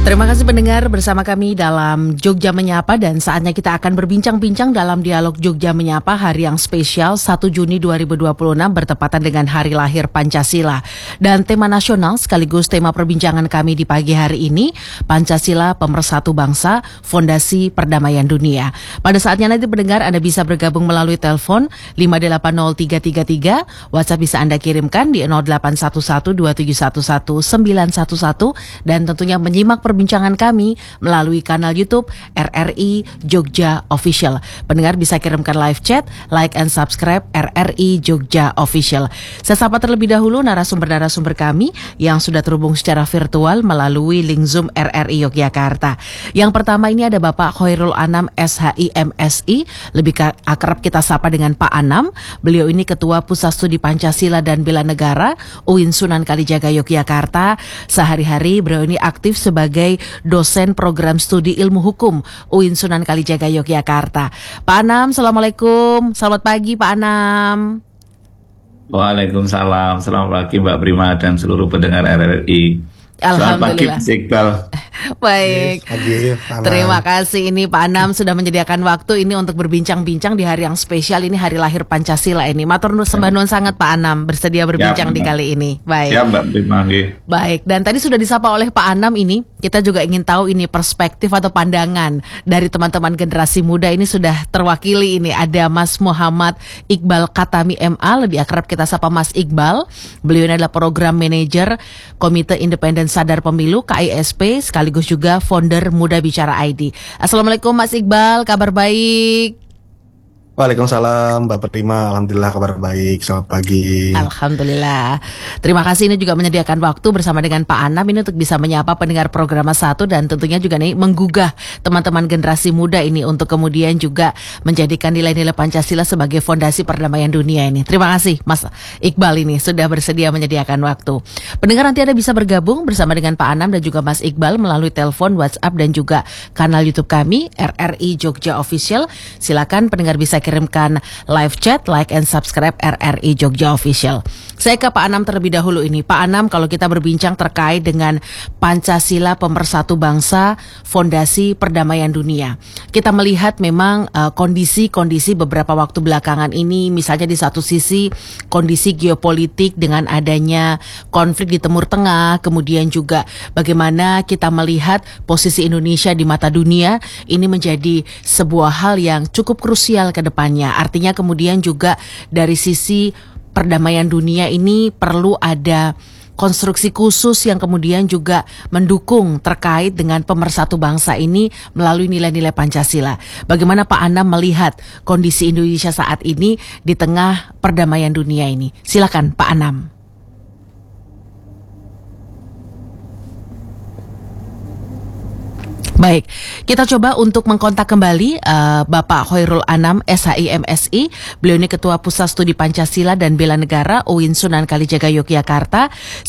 Terima kasih pendengar bersama kami dalam Jogja Menyapa dan saatnya kita akan berbincang-bincang dalam dialog Jogja Menyapa hari yang spesial 1 Juni 2026 bertepatan dengan hari lahir Pancasila. Dan tema nasional sekaligus tema perbincangan kami di pagi hari ini, Pancasila Pemersatu Bangsa, Fondasi Perdamaian Dunia. Pada saatnya nanti pendengar Anda bisa bergabung melalui telepon 580333, WhatsApp bisa Anda kirimkan di 081127119111 dan tentunya menyimak perbincangan kami melalui kanal YouTube RRI Jogja Official. Pendengar bisa kirimkan live chat, like and subscribe RRI Jogja Official. Saya sapa terlebih dahulu narasumber-narasumber kami yang sudah terhubung secara virtual melalui link Zoom RRI Yogyakarta. Yang pertama ini ada Bapak Khairul Anam SHI MSI, lebih akrab kita sapa dengan Pak Anam. Beliau ini Ketua Pusat Studi Pancasila dan Bela Negara UIN Sunan Kalijaga Yogyakarta. Sehari-hari beliau ini aktif sebagai dosen program studi ilmu hukum UIN Sunan Kalijaga Yogyakarta. Pak Anam, Assalamualaikum. Selamat pagi Pak Anam. Waalaikumsalam. Selamat pagi Mbak Prima dan seluruh pendengar RRI. Alhamdulillah. Selamat pagi Mas Iqbal. Baik. Terima kasih ini Pak Anam sudah menyediakan waktu ini untuk berbincang-bincang di hari yang spesial ini, hari lahir Pancasila ini. Matur sembah nuwun sangat Pak Anam bersedia berbincang di kali ini. Baik. Ya Mbak Prima. Baik, dan tadi sudah disapa oleh Pak Anam ini, kita juga ingin tahu ini perspektif atau pandangan dari teman-teman generasi muda ini sudah terwakili ini. Ada Mas Muhammad Iqbal Katami MA, lebih akrab kita sapa Mas Iqbal. Beliau ini adalah program manajer Komite Independen Sadar Pemilu KISP, sekaligus juga founder Muda Bicara ID. Assalamualaikum Mas Iqbal, kabar baik? Waalaikumsalam Mbak Prima, alhamdulillah kabar baik, selamat pagi. Alhamdulillah. Terima kasih ini juga menyediakan waktu bersama dengan Pak Anam ini untuk bisa menyapa pendengar program 1 dan tentunya juga nih menggugah teman-teman generasi muda ini untuk kemudian juga menjadikan nilai-nilai Pancasila sebagai fondasi perdamaian dunia ini. Terima kasih Mas Iqbal ini sudah bersedia menyediakan waktu. Pendengar nanti Anda bisa bergabung bersama dengan Pak Anam dan juga Mas Iqbal melalui telepon, WhatsApp dan juga kanal YouTube kami RRI Jogja Official. Silakan pendengar bisa kirimkan live chat, like and subscribe RRI Jogja Official. Saya ke Pak Anam terlebih dahulu ini. Pak Anam, kalau kita berbincang terkait dengan Pancasila Pemersatu Bangsa, Fondasi Perdamaian Dunia, kita melihat memang kondisi-kondisi beberapa waktu belakangan ini, misalnya di satu sisi kondisi geopolitik dengan adanya konflik di Timur Tengah, kemudian juga bagaimana kita melihat posisi Indonesia di mata dunia, ini menjadi sebuah hal yang cukup krusial ke depannya. Artinya kemudian juga dari sisi perdamaian dunia ini perlu ada konstruksi khusus yang kemudian juga mendukung terkait dengan pemersatu bangsa ini melalui nilai-nilai Pancasila. Bagaimana Pak Anam melihat kondisi Indonesia saat ini di tengah perdamaian dunia ini? Silakan Pak Anam. Baik, kita coba untuk mengkontak kembali Bapak Khairul Anam SHI MSI. Beliau ini Ketua Pusat Studi Pancasila dan Bela Negara UIN Sunan Kalijaga Yogyakarta.